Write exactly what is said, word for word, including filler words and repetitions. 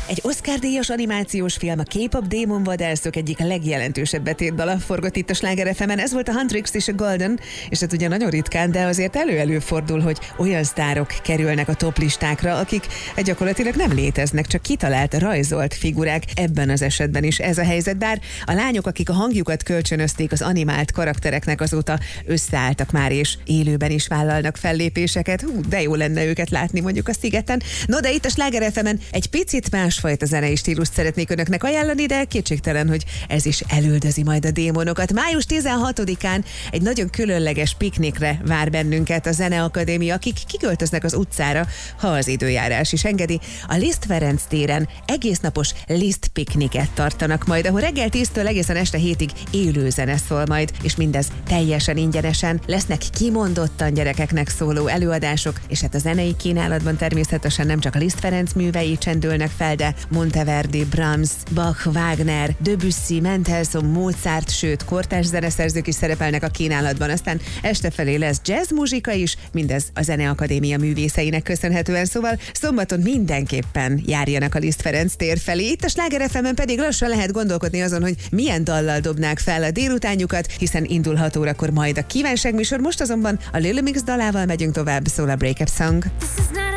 Egy Oscar-díjas animációs film, a K-pop démonvadászok egyik legjelentősebb betétdala forgott itt a Sláger ef emen. Ez volt a Huntrix és a Golden, és hát ugye nagyon ritkán, de azért elő-előfordul, hogy olyan sztárok kerülnek a toplistákra, akik gyakorlatilag nem léteznek, csak kitalált, rajzolt figurák. Ebben az esetben is ez a helyzet, bár a lányok, akik a hangjukat kölcsönözték az animált karaktereknek, azóta összeálltak már, és élőben is vállalnak fellépéseket. Hú, de jó lenne őket látni mondjuk a szigeten. No, de itt a Sláger ef emen egy picit másfajta zenei stílust szeretnék önöknek ajánlani, de kétségtelen, hogy ez is elüldözi majd a démonokat. május tizenhatodikán egy nagyon különleges piknikre vár bennünket a Zeneakadémia, akik kiköltöznek az utcára, ha az időjárás is engedi. A Liszt Ferenc téren egésznapos Liszt pikniket tartanak majd, ahol reggel tíztől egészen este hétig élő zene szól majd, és mindez teljesen ingyenesen. Lesznek kimondottan gyerekeknek szóló előadások, és hát a zenei kínálatban természetesen nem csak a Liszt Ferenc művei csendülnek fel, de Monteverdi, Brahms, Bach, Wagner, Debussy, Mendelssohn, Mozart, sőt, kortárs zeneszerzők is szerepelnek a kínálatban. Aztán este felé lesz jazzmuzsika is, mindez a Zeneakadémia művészeinek köszönhetően, szóval szombaton mindenképpen járjanak a Liszt Ferenc tér felé. Itt a Sláger ef emen pedig lassan lehet gondolkodni azon, hogy milyen dallal dobnák fel a délutánjukat, hiszen indulhat órakor majd a kívánságműsor. Most azonban a Little Mix dalával megyünk tovább, szól a Breakup Song.